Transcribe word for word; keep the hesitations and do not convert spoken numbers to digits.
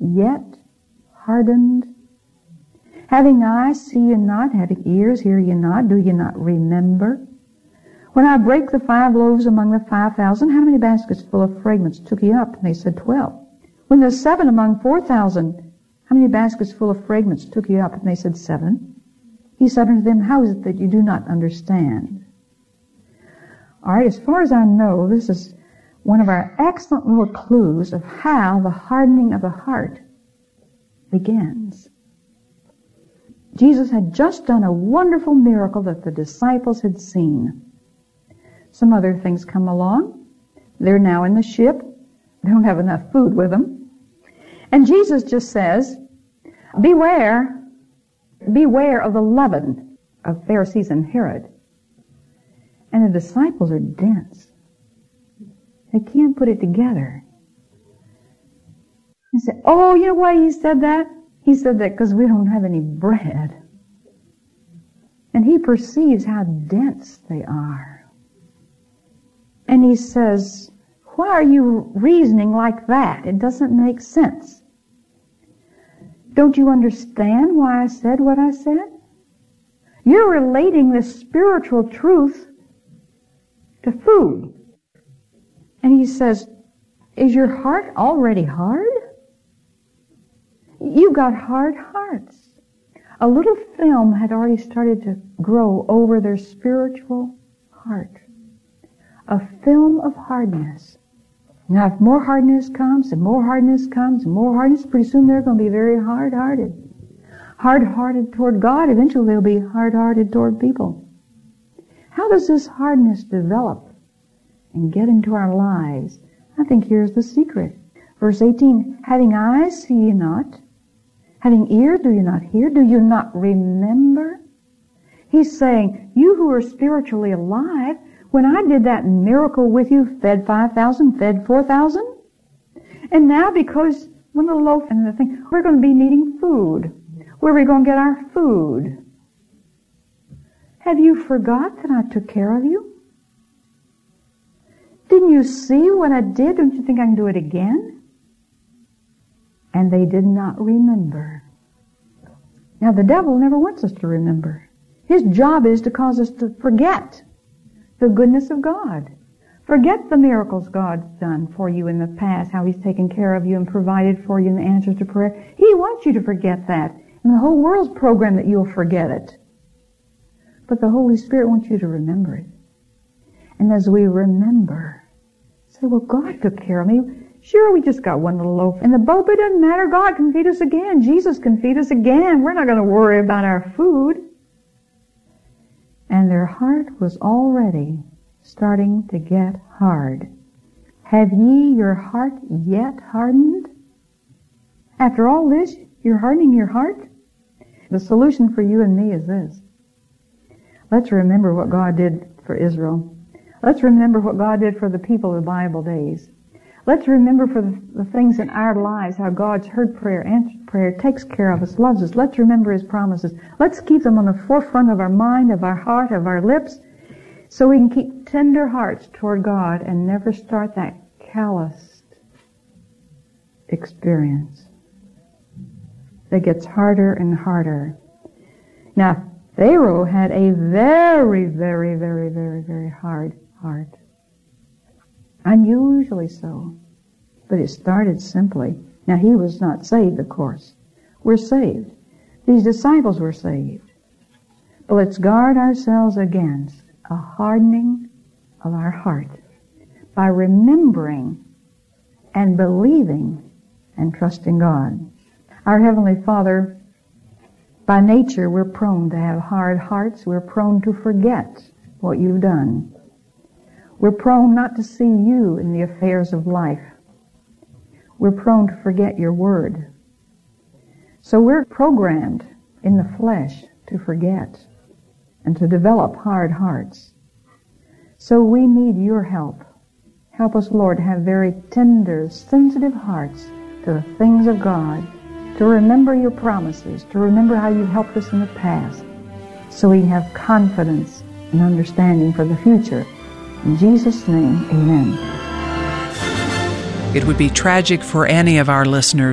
yet hardened? Having eyes, see ye not? Having ears, hear ye not? Do ye not remember? When I break the five loaves among the five thousand, how many baskets full of fragments took ye up? And they said, twelve. When the seven among four thousand, how many baskets full of fragments took ye up? And they said, seven. He said unto them, how is it that you do not understand? All right, as far as I know, this is one of our excellent little clues of how the hardening of the heart begins. Jesus had just done a wonderful miracle that the disciples had seen. Some other things come along. They're now in the ship. They don't have enough food with them. And Jesus just says, beware, beware of the leaven of Pharisees and Herod. And the disciples are dense. They can't put it together. He said, oh, you know why he said that? He said that because we don't have any bread. And he perceives how dense they are. And he says, why are you reasoning like that? It doesn't make sense. Don't you understand why I said what I said? You're relating this spiritual truth to food. And he says, is your heart already hard? You've got hard hearts. A little film had already started to grow over their spiritual heart. A film of hardness. Now, if more hardness comes, and more hardness comes, and more hardness, pretty soon they're going to be very hard-hearted. Hard-hearted toward God, eventually they'll be hard-hearted toward people. How does this hardness develop and get into our lives? I think here's the secret. Verse eighteen, having eyes, see ye not? Having ears, do you not hear? Do you not remember? He's saying, you who are spiritually alive, when I did that miracle with you, fed five thousand, fed four thousand, and now because when the loaf and the thing, we're going to be needing food. Where are we going to get our food? Have you forgot that I took care of you? Didn't you see what I did? Don't you think I can do it again? And they did not remember. Now the devil never wants us to remember. His job is to cause us to forget the goodness of God. Forget the miracles God's done for you in the past, how He's taken care of you and provided for you in the answers to prayer. He wants you to forget that. And the whole world's programmed that you'll forget it. But the Holy Spirit wants you to remember it. And as we remember, say, well, God took care of me. Sure, we just got one little loaf in the boat, but it doesn't matter. God can feed us again. Jesus can feed us again. We're not going to worry about our food. And their heart was already starting to get hard. Have ye your heart yet hardened? After all this, you're hardening your heart? The solution for you and me is this. Let's remember what God did for Israel. Let's remember what God did for the people of the Bible days. Let's remember for the, the things in our lives, how God's heard prayer, answered prayer, takes care of us, loves us. Let's remember His promises. Let's keep them on the forefront of our mind, of our heart, of our lips, so we can keep tender hearts toward God and never start that calloused experience that gets harder and harder. Now, Pharaoh had a very, very, very, very, very hard heart. Unusually so. But it started simply. Now, he was not saved, of course. We're saved. These disciples were saved. But let's guard ourselves against a hardening of our heart by remembering and believing and trusting God. Our Heavenly Father, by nature, we're prone to have hard hearts. We're prone to forget what you've done. We're prone not to see you in the affairs of life. We're prone to forget your word. So we're programmed in the flesh to forget and to develop hard hearts. So we need your help. Help us, Lord, to have very tender, sensitive hearts to the things of God, to remember your promises, to remember how you've helped us in the past, so we have confidence and understanding for the future. In Jesus' name, amen. It would be tragic for any of our listeners